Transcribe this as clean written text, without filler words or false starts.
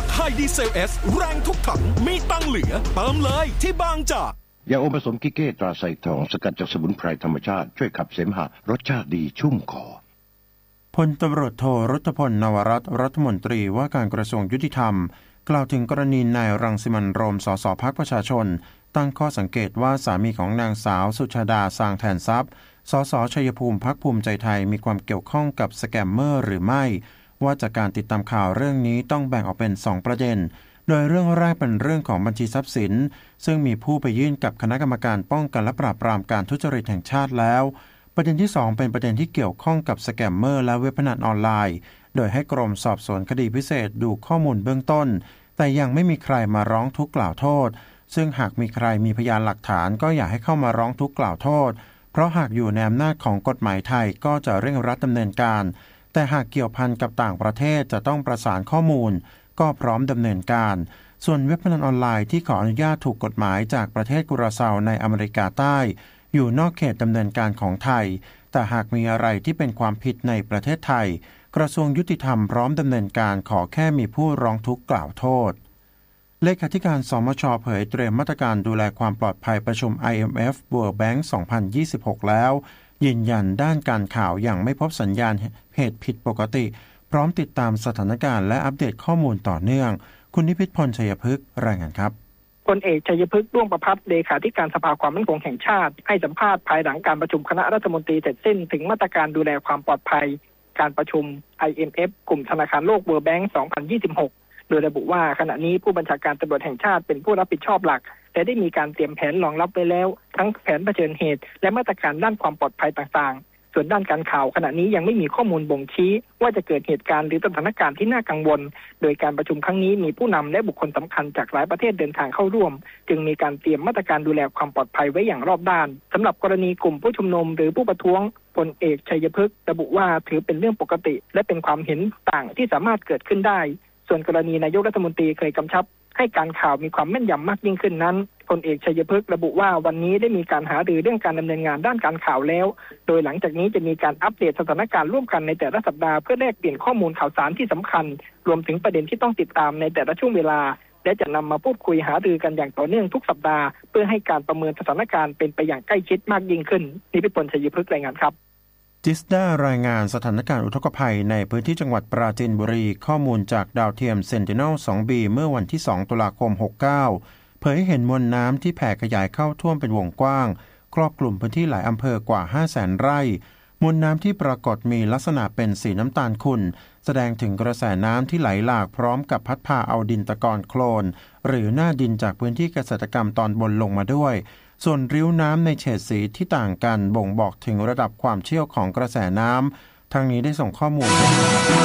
จากไฮดีเซลเอสแรงทุกถังมีตังเหลือเติมเลยที่บางจากยาอมผสมกิเก้ตราไซทองสกัดจากสมุนไพรธรรมชาติช่วยขับเสมหะรสชาติดีชุ่มคอพลตำรวจโทรัฐพลนวรัตน์รัฐมนตรีว่าการกระทรวงยุติธรรมกล่าวถึงกรณีนายรังสิมันต์โรมสสพรรคประชาชนตั้งข้อสังเกตว่าสามีของนางสาวสุชาดาสร้างแทนทรัพย์สสชัยภูมิพรรคภูมิใจไทยมีความเกี่ยวข้องกับสแกมเมอร์หรือไม่ว่าจากการติดตามข่าวเรื่องนี้ต้องแบ่งออกเป็น2ประเด็นโดยเรื่องแรกเป็นเรื่องของบัญชีทรัพย์สินซึ่งมีผู้ไปยื่นกับคณะกรรมการป้องกันและปราบปรามการทุจริตแห่งชาติแล้วประเด็นที่2เป็นประเด็นที่เกี่ยวข้องกับสแกมเมอร์และเว็บพนันออนไลน์โดยให้กรมสอบสวนคดีพิเศษดูข้อมูลเบื้องต้นแต่ยังไม่มีใครมาร้องทุกข์กล่าวโทษซึ่งหากมีใครมีพยานหลักฐานก็อยากให้เข้ามาร้องทุกข์กล่าวโทษเพราะหากอยู่ในอำนาจของกฎหมายไทยก็จะเร่งรัดดำเนินการแต่หากเกี่ยวพันกับต่างประเทศจะต้องประสานข้อมูลก็พร้อมดำเนินการส่วนเว็บพนันออนไลน์ที่ขออนุญาตถูกกฎหมายจากประเทศกุราซาวในอเมริกาใต้อยู่นอกเขตดำเนินการของไทยแต่หากมีอะไรที่เป็นความผิดในประเทศไทยกระทรวงยุติธรรมพร้อมดำเนินการขอแค่มีผู้ร้องทุกข์กล่าวโทษเลขาธิการสมช.เผยเตรียมมาตรการดูแลความปลอดภัยประชุม IMF World Bank 2026 แล้วยืนยันด้านการข่าวอย่างไม่พบสัญญาณเหตุผิดปกติพร้อมติดตามสถานการณ์และอัปเดตข้อมูลต่อเนื่องคุณนิพิษพลชัยพฤกษ์รายงานครับพลเอกชัยพฤกษ์ด้วงประภัสเลขาธิการสภาความมั่นคงแห่งชาติให้สัมภาษณ์ภายหลังการประชุมคณะรัฐมนตรีเสร็จสิ้นถึงมาตรการดูแลความปลอดภัยการประชุม IMF กลุ่มธนาคารโลก World Bank 2026 โดยระบุว่าขณะนี้ผู้บัญชาการตำรวจแห่งชาติเป็นผู้รับผิดชอบหลักและได้มีการเตรียมแผนรองรับไว้แล้วทั้งแผนเผชิญเหตุและมาตรการด้านความปลอดภัยต่างๆส่วนด้านการข่าวขณะนี้ยังไม่มีข้อมูลบ่งชี้ว่าจะเกิดเหตุการณ์หรือสถานการณ์ที่น่ากังวลโดยการประชุมครั้งนี้มีผู้นำและบุคคลสำคัญจากหลายประเทศเดินทางเข้าร่วมจึงมีการเตรียมมาตรการดูแลความปลอดภัยไว้อย่างรอบด้านสำหรับกรณีกลุ่มผู้ชุมนุมหรือผู้ประท้วงพลเอกชัยพฤกษ์ระบุว่าถือเป็นเรื่องปกติและเป็นความเห็นต่างที่สามารถเกิดขึ้นได้ส่วนกรณีนายกรัฐมนตรีเคยกำชับให้การข่าวมีความแม่นยำมากยิ่งขึ้นนั้นพลเอกชัยพฤกษ์ระบุว่าวันนี้ได้มีการหารือเรื่องการดำเนินงานด้านการข่าวแล้วโดยหลังจากนี้จะมีการอัปเดตสถานการณ์ร่วมกันในแต่ละสัปดาห์เพื่อแลกเปลี่ยนข้อมูลข่าวสารที่สำคัญรวมถึงประเด็นที่ต้องติดตามในแต่ละช่วงเวลาและจะนำมาพูดคุยหารือกันอย่างต่อเนื่องทุกสัปดาห์เพื่อให้การประเมินสถานการณ์เป็นไปอย่างใกล้ชิดมากยิ่งขึ้นนิพิษพลชัยพฤกษ์รายงานครับจิสด้ารายงานสถานการณ์อุทกภัยในพื้นที่จังหวัดปราจีนบุรีข้อมูลจากดาวเทียม Sentinel-2B เมื่อวันที่2ตุลาคม69เผยเห็นมวลน้ำที่แผ่ขยายเข้าท่วมเป็นวงกว้างครอบคลุมพื้นที่หลายอำเภอกว่า 500,000 ไร่มวลน้ำที่ปรากฏมีลักษณะเป็นสีน้ำตาลขุ่นแสดงถึงกระแสน้ำที่ไหลหลากพร้อมกับพัดพาเอาดินตะกอนโคลนหรือหน้าดินจากพื้นที่เกษตรกรรมตอนบนลงมาด้วยส่วนริ้วน้ำในเฉดสีที่ต่างกันบ่งบอกถึงระดับความเชี่ยวของกระแสน้ำทางนี้ได้ส่งข้อมูล